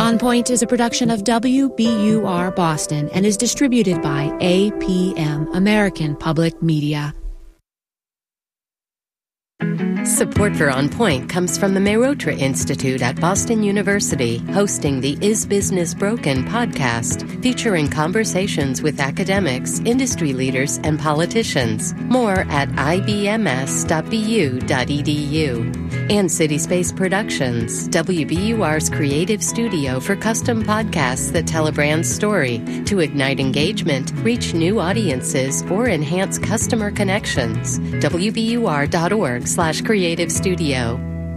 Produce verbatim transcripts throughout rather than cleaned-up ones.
On Point is a production of W B U R Boston and is distributed by A P M, American Public Media. Support for On Point comes from the Mehrotra Institute at Boston University, hosting the Is Business Broken podcast, featuring conversations with academics, industry leaders, and politicians. More at I B M S dot B U dot E D U. And City Space Productions, W B U R's creative studio for custom podcasts that tell a brand's story to ignite engagement, reach new audiences, or enhance customer connections. W B U R dot org slash creative studio.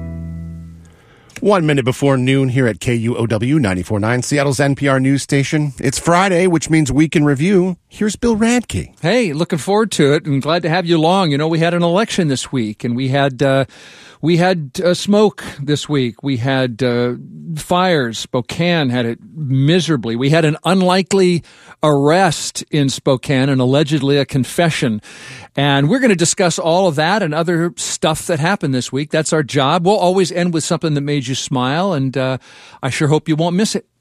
One minute before noon here at K U O W ninety-four point nine, Seattle's N P R news station. It's Friday, which means Week in Review. Here's Bill Radke. Hey, looking forward to it and glad to have you along. You know, we had an election this week, and we had uh, we had uh, smoke this week. We had uh, fires. Spokane had it miserably. We had an unlikely arrest in Spokane and allegedly a confession. And we're going to discuss all of that and other stuff that happened this week. That's our job. We'll always end with something that made you smile, and uh, I sure hope you won't miss it.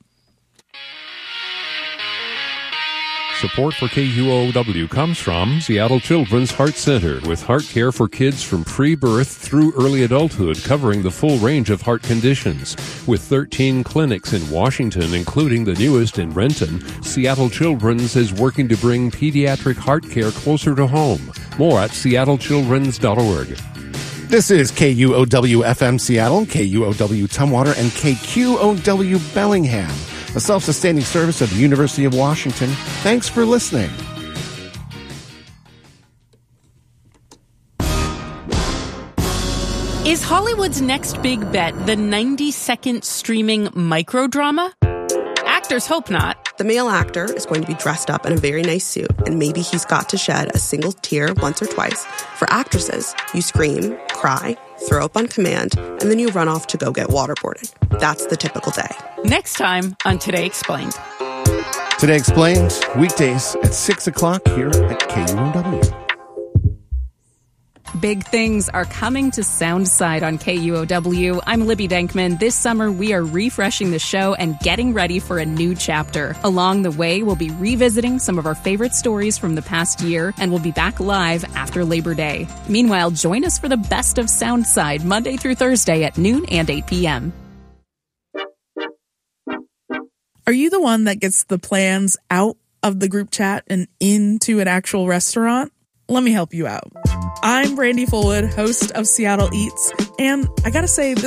Support for K U O W comes from Seattle Children's Heart Center, with heart care for kids from pre-birth through early adulthood, covering the full range of heart conditions. With thirteen clinics in Washington, including the newest in Renton, Seattle Children's is working to bring pediatric heart care closer to home. More at seattle children's dot org. This is K U O W F M Seattle, K U O W Tumwater, and K Q O W Bellingham, a self-sustaining service of the University of Washington. Thanks for listening. Is Hollywood's next big bet the ninety-second streaming microdrama? Actors hope not. The male actor is going to be dressed up in a very nice suit, and maybe he's got to shed a single tear once or twice. For actresses, you scream, cry, throw up on command, and then you run off to go get waterboarded. That's the typical day. Next time on Today Explained. Today Explained, weekdays at six o'clock here at K U O W. Big things are coming to Soundside on K U O W. I'm Libby Denkman. This summer, we are refreshing the show and getting ready for a new chapter. Along the way, we'll be revisiting some of our favorite stories from the past year, and we'll be back live after Labor Day. Meanwhile, join us for the best of Soundside, Monday through Thursday at noon and eight p.m. Are you the one that gets the plans out of the group chat and into an actual restaurant? Let me help you out. I'm Brandy Fullwood, host of Seattle Eats, and I gotta say, this